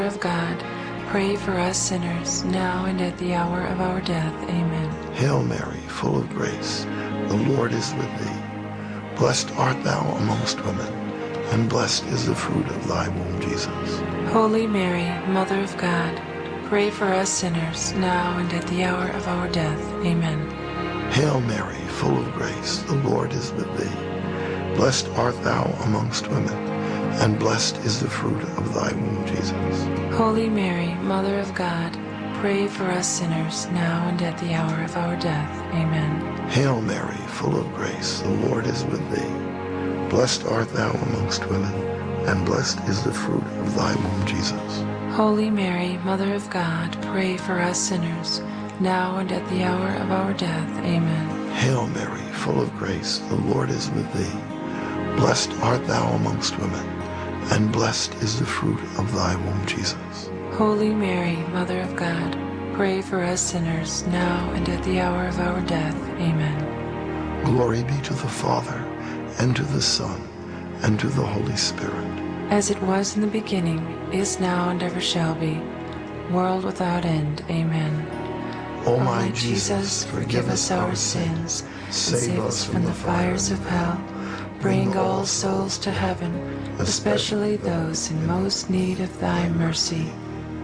of God, pray for us sinners, now and at the hour of our death. Amen. Hail Mary, full of grace, the Lord is with thee. Blessed art thou amongst women, and blessed is the fruit of thy womb, Jesus. Holy Mary, Mother of God, pray for us sinners, now and at the hour of our death. Amen. Hail Mary, full of grace, the Lord is with thee. Blessed art thou amongst women, and blessed is the fruit of thy womb, Jesus. Holy Mary, Mother of God, pray for us sinners, now and at the hour of our death. Amen. Hail Mary, full of grace, the Lord is with thee. Blessed art thou amongst women, and blessed is the fruit of thy womb, Jesus. Holy Mary, Mother of God, pray for us sinners, now and at the hour of our death. Amen. Hail Mary, full of grace, the Lord is with thee. Blessed art thou amongst women, and blessed is the fruit of thy womb, Jesus. Holy Mary, Mother of God, pray for us sinners, now and at the hour of our death. Amen. Glory be to the Father, and to the Son, and to the Holy Spirit. As it was in the beginning, is now, and ever shall be, world without end. Amen. O my Jesus, forgive us our sins, save us from the fires of hell, bring all souls to heaven, especially those in most need of thy mercy.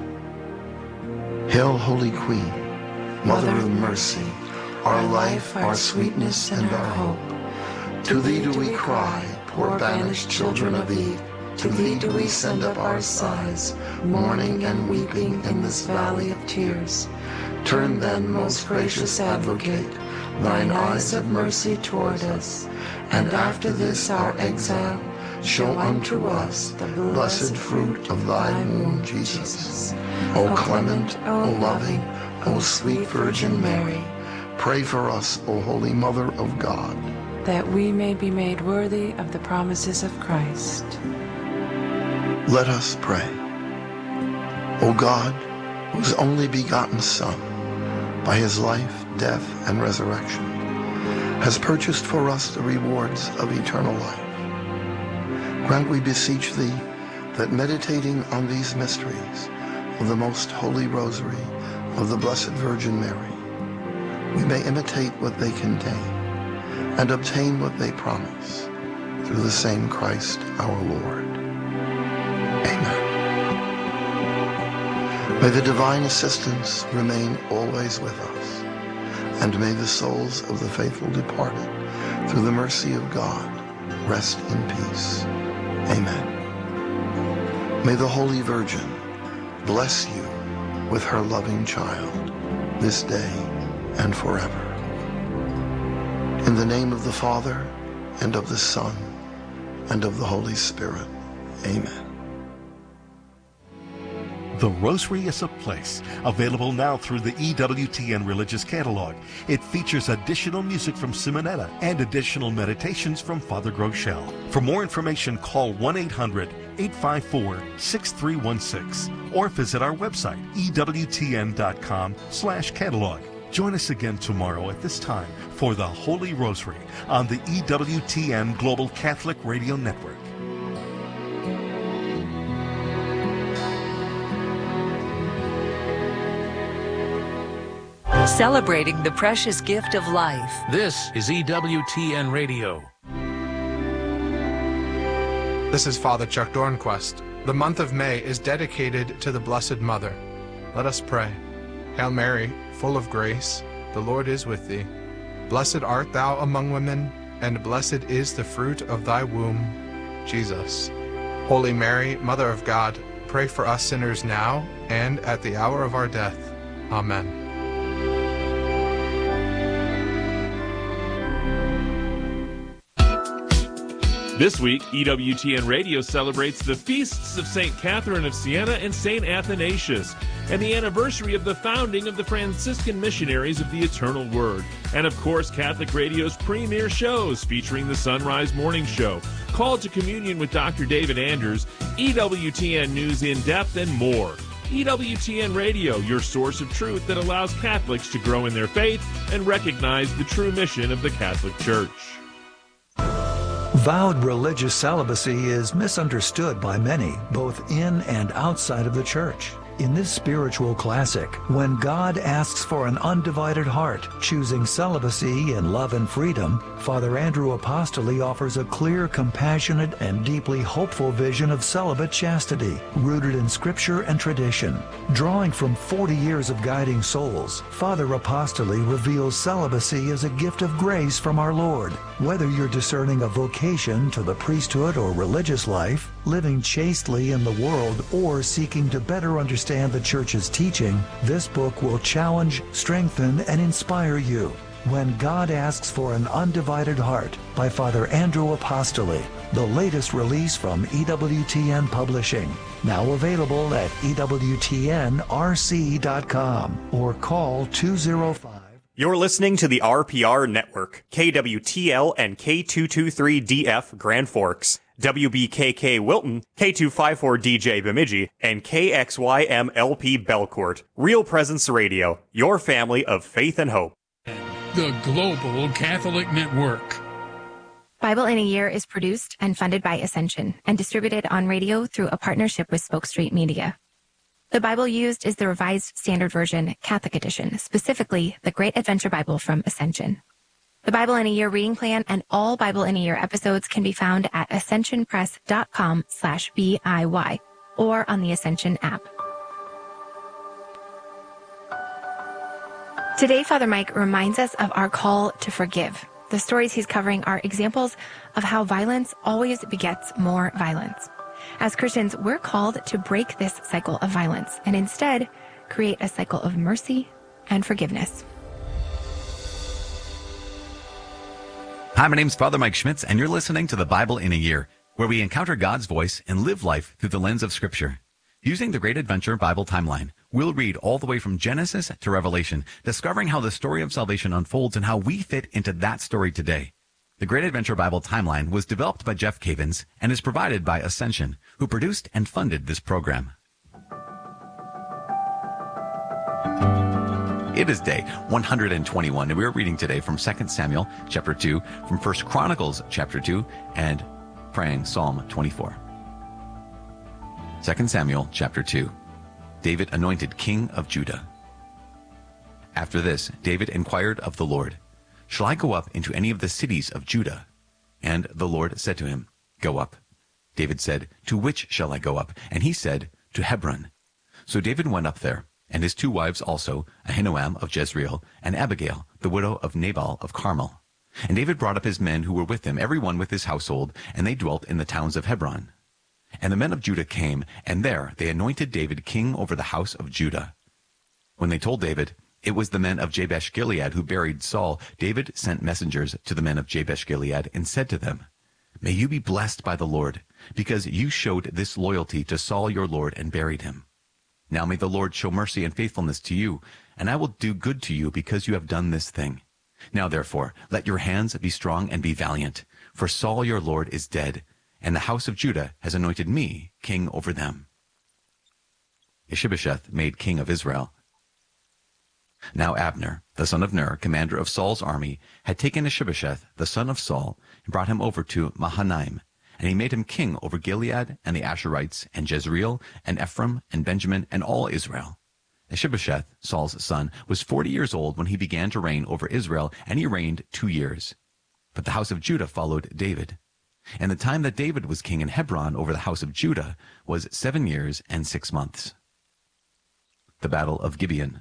Hail, Holy Queen, Mother of mercy, our life, our sweetness, and our hope. To thee do we cry, poor banished children of Eve. To thee do we send up our sighs, mourning and weeping in this valley of tears. Turn then, most gracious Advocate, thine eyes of mercy toward us, and after this our exile, show unto us the blessed fruit of thy womb, Jesus. O clement, O loving, O sweet Virgin Mary, pray for us, O Holy Mother of God, that we may be made worthy of the promises of Christ. Let us pray. O God, whose only begotten Son, by his life, death, and resurrection, has purchased for us the rewards of eternal life, grant, we beseech thee, that meditating on these mysteries of the most holy rosary of the Blessed Virgin Mary, we may imitate what they contain and obtain what they promise, through the same Christ our Lord. Amen. May the divine assistance remain always with us, and may the souls of the faithful departed, through the mercy of God, rest in peace. Amen. May the Holy Virgin bless you with her loving child, this day and forever. In the name of the Father, and of the Son, and of the Holy Spirit. Amen. The Rosary is a Place, available now through the EWTN Religious Catalog. It features additional music from Simonetta and additional meditations from Father Groeschel. For more information, call 1-800-854-6316 or visit our website, EWTN.com/catalog. Join us again tomorrow at this time for the Holy Rosary on the EWTN Global Catholic Radio Network. Celebrating the precious gift of life. This is EWTN Radio. This is Father Chuck Dornquist. The month of May is dedicated to the Blessed Mother. Let us pray. Hail Mary, full of grace, the Lord is with thee. Blessed art thou among women, and blessed is the fruit of thy womb, Jesus. Holy Mary, Mother of God, pray for us sinners now and at the hour of our death. Amen. This week, EWTN Radio celebrates the feasts of St. Catherine of Siena and St. Athanasius, and the anniversary of the founding of the Franciscan Missionaries of the Eternal Word. And of course, Catholic Radio's premier shows featuring the Sunrise Morning Show, Call to Communion with Dr. David Anders, EWTN News in Depth, and more. EWTN Radio, your source of truth that allows Catholics to grow in their faith and recognize the true mission of the Catholic Church. Vowed religious celibacy is misunderstood by many, both in and outside of the church. In this spiritual classic, when God asks for an undivided heart, choosing celibacy in love and freedom, Father Andrew Apostoli offers a clear, compassionate, and deeply hopeful vision of celibate chastity, rooted in scripture and tradition. Drawing from 40 years of guiding souls, Father Apostoli reveals celibacy as a gift of grace from our Lord. Whether you're discerning a vocation to the priesthood or religious life, living chastely in the world, or seeking to better understand the Church's teaching, this book will challenge, strengthen, and inspire you. When God Asks for an Undivided Heart by Father Andrew Apostoli, the latest release from EWTN Publishing. Now available at EWTNRC.com or call 205. You're listening to the RPR Network, KWTL and K223DF Grand Forks, WBKK Wilton, K254DJ Bemidji, and KXYMLP Belcourt. Real Presence Radio, your family of faith and hope. The Global Catholic Network. Bible in a Year is produced and funded by Ascension and distributed on radio through a partnership with Spoke Street Media. The Bible used is the Revised Standard Version Catholic Edition, specifically the Great Adventure Bible from Ascension. The Bible in a Year reading plan and all Bible in a Year episodes can be found at ascensionpress.com/BIY or on the Ascension app. Today, Father Mike reminds us of our call to forgive. The stories he's covering are examples of how violence always begets more violence. As Christians, we're called to break this cycle of violence and instead create a cycle of mercy and forgiveness. Hi, my name's Father Mike Schmitz, and you're listening to the Bible in a Year, where we encounter God's voice and live life through the lens of Scripture. Using the Great Adventure Bible Timeline, we'll read all the way from Genesis to Revelation, discovering how the story of salvation unfolds and how we fit into that story today. The Great Adventure Bible Timeline was developed by Jeff Cavins and is provided by Ascension, who produced and funded this program. It is day 121, and we're reading today from 2 Samuel chapter 2, from 1 Chronicles chapter 2, and praying Psalm 24. 2 Samuel chapter 2. David anointed king of Judah. After this, David inquired of the Lord, "Shall I go up into any of the cities of Judah?" And the Lord said to him, "Go up." David said, "To which shall I go up?" And he said, "To Hebron." So David went up there, and his two wives also, Ahinoam of Jezreel, and Abigail, the widow of Nabal of Carmel. And David brought up his men who were with him, every one with his household, and they dwelt in the towns of Hebron. And the men of Judah came, and there they anointed David king over the house of Judah. When they told David, it was the men of Jabesh Gilead who buried Saul, David sent messengers to the men of Jabesh Gilead and said to them, "May you be blessed by the Lord, because you showed this loyalty to Saul your lord and buried him. Now may the Lord show mercy and faithfulness to you, and I will do good to you because you have done this thing. Now therefore, let your hands be strong and be valiant, for Saul your lord is dead, and the house of Judah has anointed me king over them." Ishbosheth made king of Israel. Now Abner, the son of Ner, commander of Saul's army, had taken Ishbosheth, the son of Saul, and brought him over to Mahanaim, and he made him king over Gilead and the Asherites and Jezreel and Ephraim and Benjamin and all Israel. Ishbosheth, Saul's son, was 40 years old when he began to reign over Israel, and he reigned 2 years. But the house of Judah followed David. And the time that David was king in Hebron over the house of Judah was 7 years and 6 months. The Battle of Gibeon.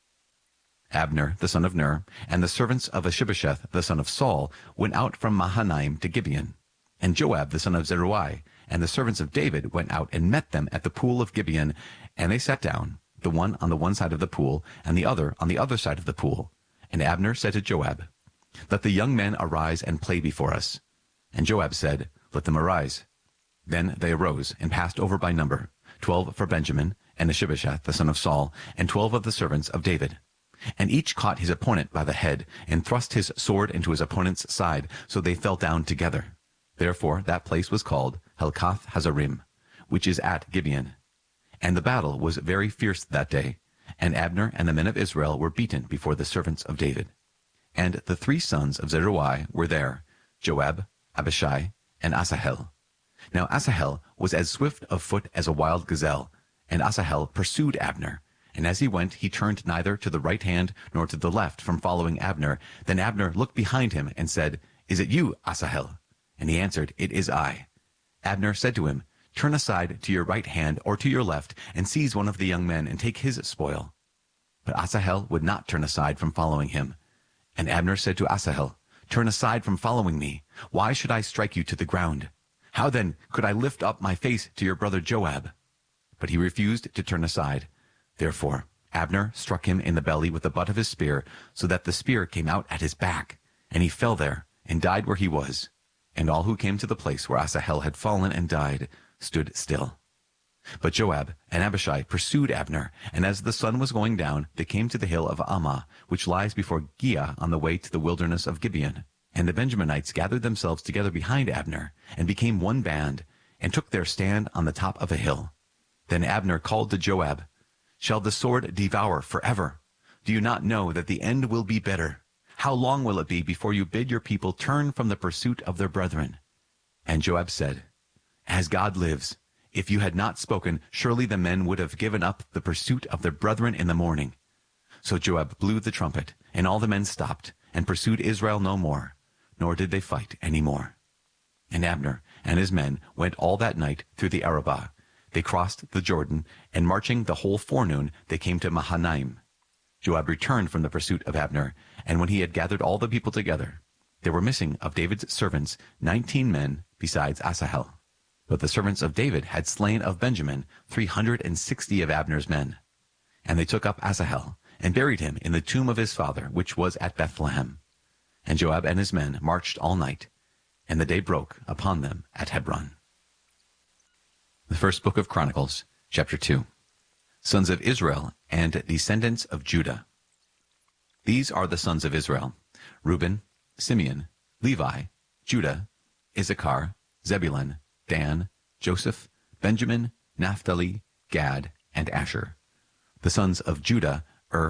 Abner, the son of Ner, and the servants of Ishbosheth, the son of Saul, went out from Mahanaim to Gibeon. And Joab, the son of Zeruiah, and the servants of David went out and met them at the pool of Gibeon, and they sat down, the one on the one side of the pool, and the other on the other side of the pool. And Abner said to Joab, "Let the young men arise and play before us." And Joab said, "Let them arise." Then they arose and passed over by number, 12 for Benjamin, and Ishbosheth, the son of Saul, and 12 of the servants of David. And each caught his opponent by the head, and thrust his sword into his opponent's side, so they fell down together. Therefore that place was called Helkath Hazarim, which is at Gibeon. And the battle was very fierce that day, and Abner and the men of Israel were beaten before the servants of David. And the 3 sons of Zeruiah were there, Joab, Abishai, and Asahel. Now Asahel was as swift of foot as a wild gazelle, and Asahel pursued Abner. And as he went, he turned neither to the right hand nor to the left from following Abner. Then Abner looked behind him and said, "Is it you, Asahel?" And he answered, "It is I." Abner said to him, "Turn aside to your right hand or to your left, and seize one of the young men and take his spoil." But Asahel would not turn aside from following him. And Abner said to Asahel, "Turn aside from following me. Why should I strike you to the ground? How then could I lift up my face to your brother Joab?" But he refused to turn aside. Therefore Abner struck him in the belly with the butt of his spear, so that the spear came out at his back, and he fell there and died where he was. And all who came to the place where Asahel had fallen and died stood still. But Joab and Abishai pursued Abner, and as the sun was going down, they came to the hill of Ammah, which lies before Giah on the way to the wilderness of Gibeon. And the Benjaminites gathered themselves together behind Abner, and became one band, and took their stand on the top of a hill. Then Abner called to Joab, "Shall the sword devour forever? Do you not know that the end will be bitter? How long will it be before you bid your people turn from the pursuit of their brethren?" And Joab said, "As God lives, if you had not spoken, surely the men would have given up the pursuit of their brethren in the morning." So Joab blew the trumpet, and all the men stopped, and pursued Israel no more, nor did they fight any more. And Abner and his men went all that night through the Arabah. They crossed the Jordan, and marching the whole forenoon, they came to Mahanaim. Joab returned from the pursuit of Abner, and when he had gathered all the people together, there were missing of David's servants 19 men besides Asahel. But the servants of David had slain of Benjamin 360 of Abner's men. And they took up Asahel, and buried him in the tomb of his father, which was at Bethlehem. And Joab and his men marched all night, and the day broke upon them at Hebron. The first book of Chronicles, chapter 2. Sons of Israel and descendants of Judah. These are the sons of Israel: Reuben, Simeon, Levi, Judah, Issachar, Zebulun, Dan, Joseph, Benjamin, Naphtali, Gad, and Asher. The sons of Judah: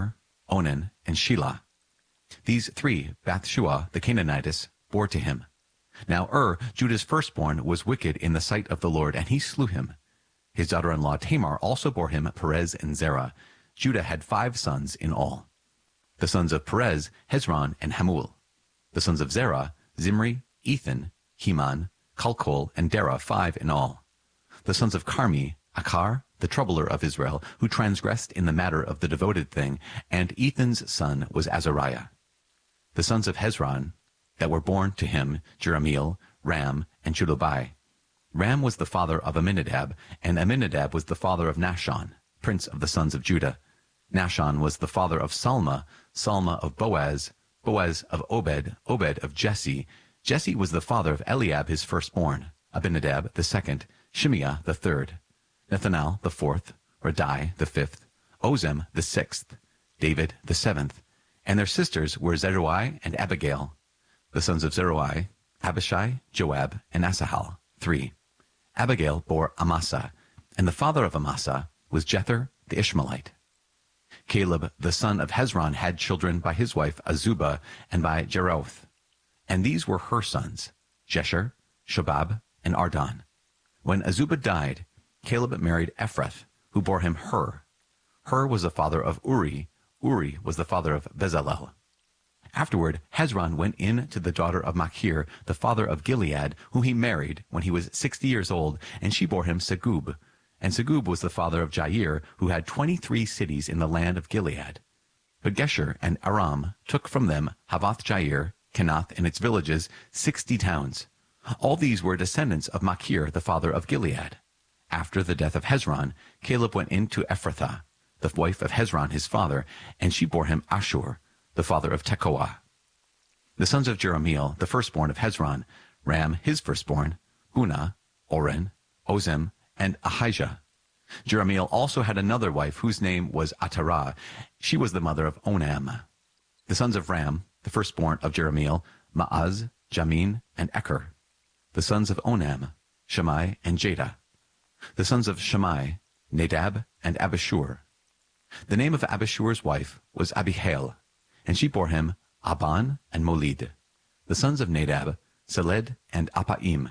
Onan, and Shelah. These three Bathshua the Canaanitess bore to him. Now Judah's firstborn, was wicked in the sight of the Lord, and he slew him. His daughter-in-law Tamar also bore him Perez and Zerah. Judah had 5 sons in all. The sons of Perez: Hezron and Hamul. The sons of Zerah: Zimri, Ethan, Heman, Calcol, and Dara, 5 in all. The sons of Carmi: Achar, the troubler of Israel, who transgressed in the matter of the devoted thing, and Ethan's son was Azariah. The sons of Hezron that were born to him: Jerahmeel, Ram, and Chulobai. Ram was the father of Amminadab, and Amminadab was the father of Nahshon, prince of the sons of Judah. Nahshon was the father of Salma, Salma of Boaz, Boaz of Obed, Obed of Jesse. Jesse was the father of Eliab his firstborn, Abinadab the second, Shimeah the third, Nethanel the fourth, Radai the fifth, Ozem the sixth, David the seventh. And their sisters were Zeruiah and Abigail. The sons of Zeruiah: Abishai, Joab, and Asahel, 3. Abigail bore Amasa, and the father of Amasa was Jether the Ishmaelite. Caleb the son of Hezron had children by his wife Azubah and by Jeroth. And these were her sons: Jesher, Shobab, and Ardon. When Azubah died, Caleb married Ephrath, who bore him Hur. Hur was the father of Uri. Uri was the father of Bezalel. Afterward, Hezron went in to the daughter of Machir, the father of Gilead, whom he married when he was 60 years old, and she bore him Segub. And Segub was the father of Jair, who had 23 cities in the land of Gilead. But Gesher and Aram took from them Havoth Jair, Kenath and its villages, 60 towns. All these were descendants of Machir, the father of Gilead. After the death of Hezron, Caleb went in to Ephrathah, the wife of Hezron his father, and she bore him Ashur, the father of Tekoa. The sons of Jerahmeel, the firstborn of Hezron: Ram his firstborn, Bunah, Oren, Ozem, and Ahijah. Jerahmeel also had another wife whose name was Atarah. She was the mother of Onam. The sons of Ram, the firstborn of Jerahmeel: Maaz, Jamin, and Eker. The sons of Onam: Shammai and Jada. The sons of Shammai: Nadab and Abishur. The name of Abishur's wife was Abihail, and she bore him Aban and Molid. The sons of Nadab: Seled and Apaim.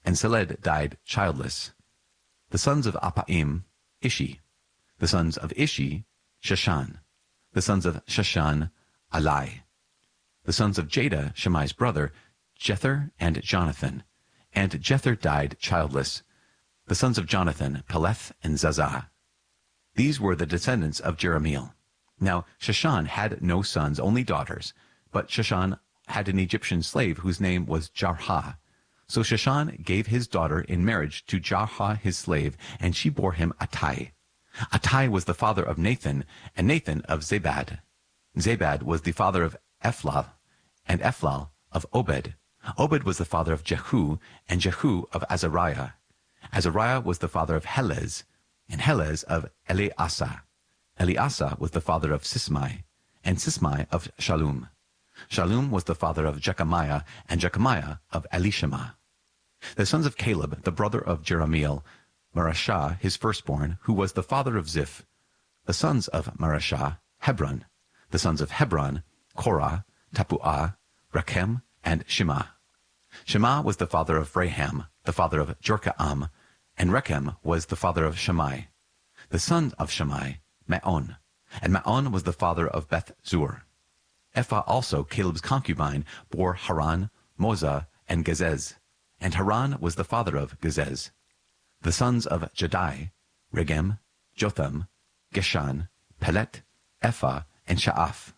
and Seled died childless. The sons of Appaim, Ishi. The sons of Ishi, Shashan. The sons of Shashan, Alai. The sons of Jada, Shammai's brother, Jether and Jonathan. And Jether died childless. The sons of Jonathan, Peleth and Zazah. These were the descendants of Jerahmeel. Now Shashan had no sons, only daughters, but Shashan had an Egyptian slave whose name was Jarha. So Shashan gave his daughter in marriage to Jarha his slave, and she bore him Attai. Attai was the father of Nathan, and Nathan of Zabad. Zabad was the father of Ephlal, and Ephlal of Obed. Obed was the father of Jehu, and Jehu of Azariah. Azariah was the father of Helez, and Helez of Eleasa. Eleasa was the father of Sismai, and Sismai of Shallum. Shallum was the father of Jechamiah, and Jechamiah of Elishama. The sons of Caleb, the brother of Jerahmeel, Marashah, his firstborn, who was the father of Ziph. The sons of Marashah, Hebron. The sons of Hebron, Korah, Tapuah, Rechem, and Shema. Shema was the father of Raham, the father of Jorkaam, and Rechem was the father of Shammai. The son of Shammai, Maon, and Maon was the father of Beth-zur. Ephah also, Caleb's concubine, bore Haran, Moza, and Gezez, and Haran was the father of Gezez. The sons of Jadai, Regem, Jotham, Geshan, Pelet, Ephah, and Sha'af.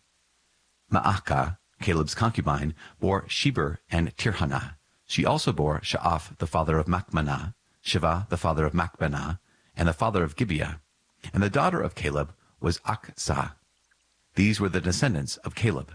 Ma'akah, Caleb's concubine, bore Sheber and Tirhanah. She also bore Sha'af, the father of Machmanah, Shiva, the father of Machbenah, and the father of Gibeah. And the daughter of Caleb was Aksah. These were the descendants of Caleb.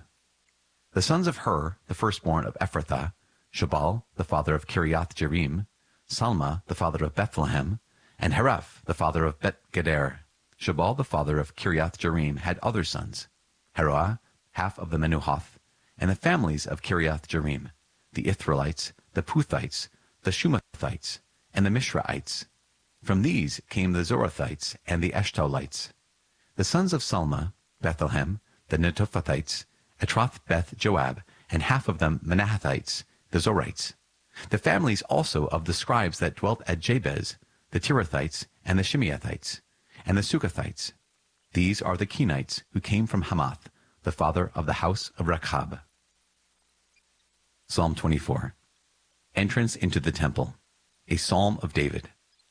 The sons of Hur, the firstborn of Ephrathah, Shabal, the father of Kiriath Jearim, Salma, the father of Bethlehem, and Haraph, the father of Bet-Geder. Shabal, the father of Kiriath Jearim, had other sons, Haroah, half of the Menuhoth, and the families of Kiriath Jearim, the Ithraelites, the Puthites, the Shumathites, and the Mishraites. From these came the Zorathites and the Eshtaulites. The sons of Salma, Bethlehem, the Netophathites, Atroth Beth Joab, and half of them Manahathites, the Zorites. The families also of the scribes that dwelt at Jabez, the Tirathites, and the Shimeathites, and the Sukathites. These are the Kenites who came from Hamath, the father of the house of Rechab. Psalm 24. Entrance into the temple. A psalm of David.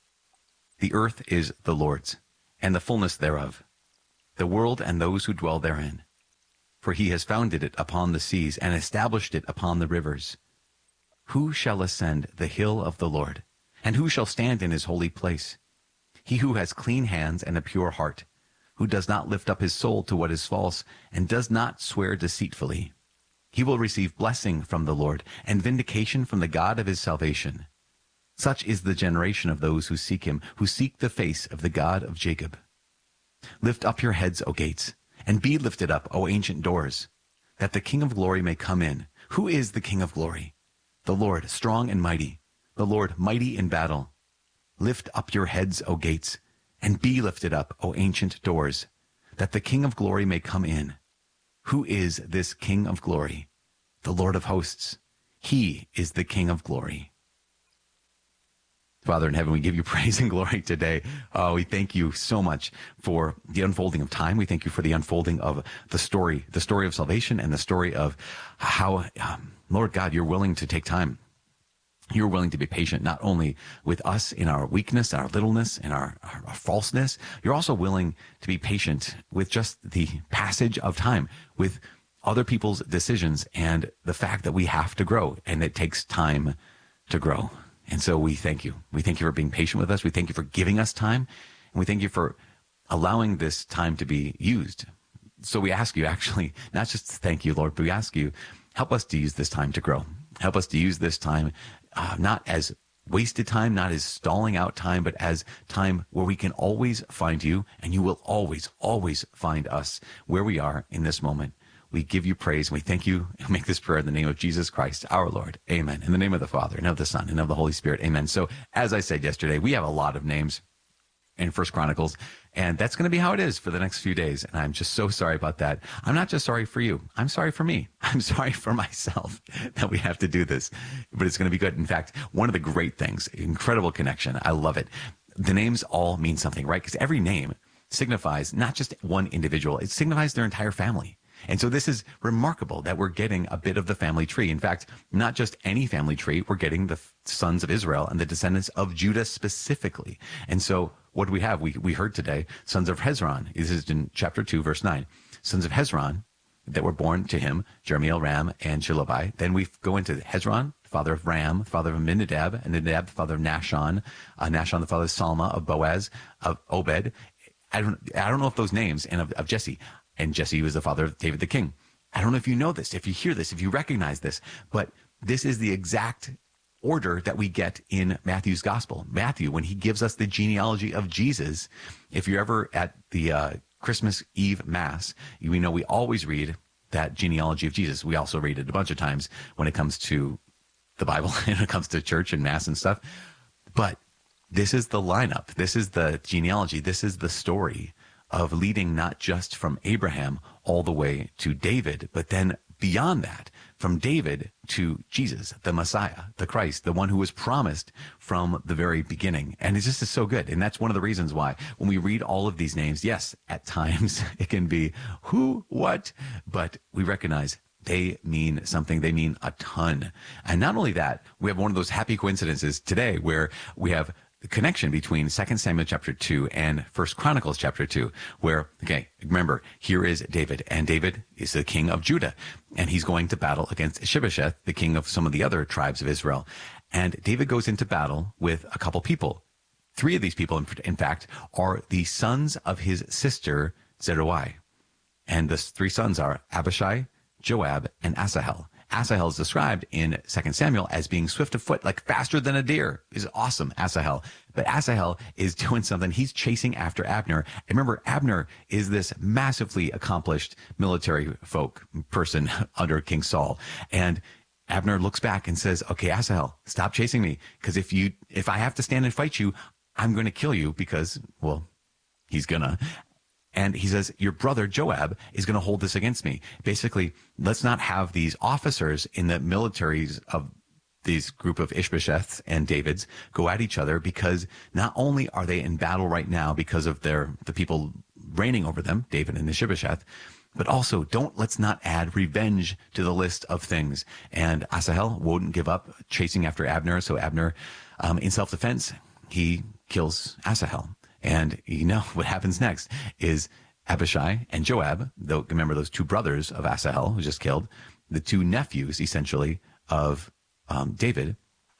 The earth is the Lord's, and the fullness thereof, the world and those who dwell therein. For he has founded it upon the seas, and established it upon the rivers. Who shall ascend the hill of the Lord? And who shall stand in his holy place? He who has clean hands and a pure heart, who does not lift up his soul to what is false, and does not swear deceitfully. He will receive blessing from the Lord, and vindication from the God of his salvation. Such is the generation of those who seek him, who seek the face of the God of Jacob. Lift up your heads, O gates, and be lifted up, O ancient doors, that the King of glory may come in. Who is the King of glory? The Lord, strong and mighty, the Lord, mighty in battle. Lift up your heads, O gates, and be lifted up, O ancient doors, that the King of glory may come in. Who is this King of glory? The Lord of hosts. He is the King of glory. Father in heaven, we give you praise and glory today. We thank you so much for the unfolding of time. We thank you for the unfolding of the story of salvation, and the story of how, Lord God, you're willing to take time. You're willing to be patient, not only with us in our weakness, our littleness, and our falseness. You're also willing to be patient with just the passage of time, with other people's decisions, and the fact that we have to grow, and it takes time to grow. And so we thank you. We thank you for being patient with us. We thank you for giving us time. And we thank you for allowing this time to be used. So we ask you, actually, not just thank you, Lord, but we ask you, help us to use this time to grow. Help us to use this time not as wasted time, not as stalling out time, but as time where we can always find you, and you will always, always find us where we are in this moment. We give you praise, and we thank you, and make this prayer in the name of Jesus Christ, our Lord. Amen. In the name of the Father, and of the Son, and of the Holy Spirit. Amen. So, as I said yesterday, we have a lot of names. in First Chronicles. And that's going to be how it is for the next few days. And I'm just so sorry about that. I'm not just sorry for you. I'm sorry for me. I'm sorry for myself that we have to do this, but it's going to be good. In fact, one of the great things, incredible connection. I love it. The names all mean something, right? Because every name signifies not just one individual, it signifies their entire family. And so this is remarkable that we're getting a bit of the family tree. In fact, not just any family tree, we're getting the sons of Israel and the descendants of Judah specifically. And so what do we have? We heard today, sons of Hezron. This is in chapter 2, verse 9. Sons of Hezron that were born to him, Jeremiel, Ram, and Shelobai. Then we go into Hezron, father of Ram, father of Aminadab, and Aminadab, the father of Nahshon, Nahshon, the father of Salma, of Boaz, of Obed. I don't know if those names, and of Jesse. And Jesse was the father of David the king. I don't know if you know this, if you hear this, if you recognize this, but this is the exact order that we get in Matthew's gospel. Matthew, when he gives us the genealogy of Jesus, if you're ever at the Christmas Eve Mass, we know we always read that genealogy of Jesus. We also read it a bunch of times when it comes to the Bible and when it comes to church and Mass and stuff. But this is the lineup. This is the genealogy. This is the story of leading not just from Abraham all the way to David, but then beyond that, from David to Jesus, the Messiah, the Christ, the one who was promised from the very beginning. And it just is so good. And that's one of the reasons why when we read all of these names, yes, at times it can be who, what, but we recognize they mean something. They mean a ton. And not only that, we have one of those happy coincidences today where we have the connection between 2 Samuel chapter 2 and 1 Chronicles chapter 2, where, okay, remember, here is David, and David is the king of Judah, and he's going to battle against Ishbosheth, the king of some of the other tribes of Israel. And David goes into battle with a couple people. 3 of these people, in fact, are the sons of his sister Zeruiah. And the 3 sons are Abishai, Joab, and Asahel. Asahel is described in 2 Samuel as being swift of foot, like faster than a deer. Is awesome, Asahel. But Asahel is doing something. He's chasing after Abner. And remember, Abner is this massively accomplished military person under King Saul. And Abner looks back and says, okay, Asahel, stop chasing me. Because if I have to stand and fight you, I'm going to kill you because, well, he's gonna. And he says, your brother Joab is going to hold this against me. Basically, let's not have these officers in the militaries of these group of Ishbosheths and Davids go at each other, because not only are they in battle right now because of the people reigning over them, David and Ishbosheth, but also let's not add revenge to the list of things. And Asahel wouldn't give up chasing after Abner. So Abner, in self-defense, he kills Asahel. And you know what happens next is Abishai and Joab, though, remember those 2 brothers of Asahel who just killed, the 2 nephews essentially of David,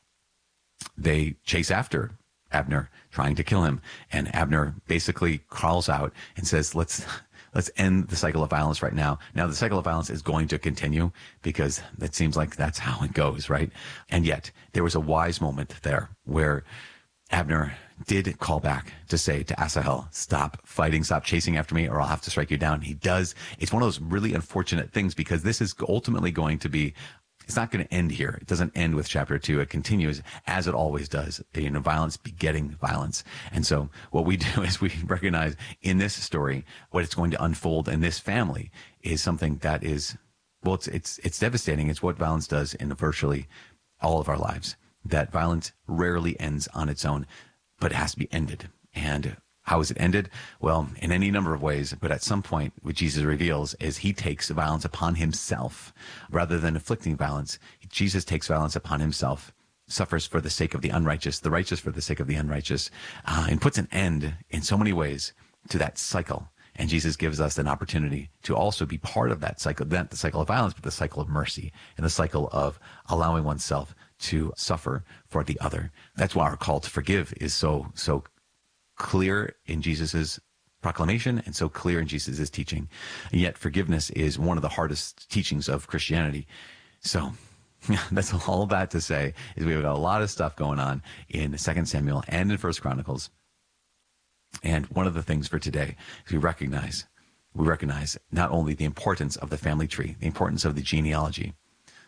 they chase after Abner, trying to kill him. And Abner basically crawls out and says, let's end the cycle of violence right now. Now, the cycle of violence is going to continue because it seems like that's how it goes, right? And yet there was a wise moment there where Abner did call back to say to Asahel, stop fighting, stop chasing after me, or I'll have to strike you down. He does. It's one of those really unfortunate things, because this is ultimately going to be, it's not going to end here. It doesn't end with chapter 2. It continues as it always does, violence begetting violence. And so what we do is we recognize in this story, what it's going to unfold in this family is something that is, well, it's devastating. It's what violence does in virtually all of our lives. That violence rarely ends on its own, but it has to be ended. And how is it ended? Well, in any number of ways, but at some point, what Jesus reveals is he takes violence upon himself. Rather than inflicting violence, Jesus takes violence upon himself, suffers for the sake of the unrighteous, the righteous for the sake of the unrighteous, and puts an end in so many ways to that cycle. And Jesus gives us an opportunity to also be part of that cycle, not the cycle of violence, but the cycle of mercy and the cycle of allowing oneself to suffer for the other. That's why our call to forgive is so clear in Jesus's proclamation and so clear in Jesus's teaching. And yet forgiveness is one of the hardest teachings of Christianity. So that's all that to say is we've got a lot of stuff going on in 2 Samuel and in 1 Chronicles. And one of the things for today is we recognize not only the importance of the family tree, the importance of the genealogy,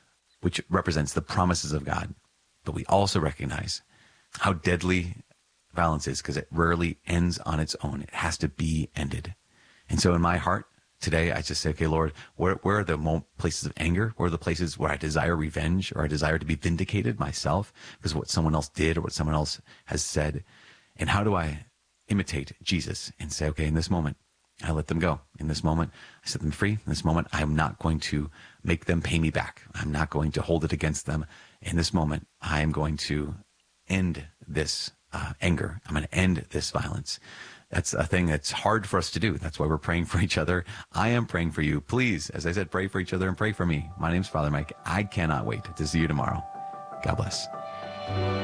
which represents the promises of God, but we also recognize how deadly violence is, because it rarely ends on its own. It has to be ended. And so in my heart today, I just say, okay, Lord, where are the places of anger? Where are the places where I desire revenge, or I desire to be vindicated myself because of what someone else did or what someone else has said? And how do I imitate Jesus and say, okay, in this moment, I let them go. In this moment, I set them free. In this moment, I'm not going to make them pay me back. I'm not going to hold it against them. In this moment, I am going to end this anger. I'm going to end this violence. That's a thing that's hard for us to do. That's why we're praying for each other. I am praying for you. Please, as I said, pray for each other and pray for me. My name's Father Mike. I cannot wait to see you tomorrow. God bless.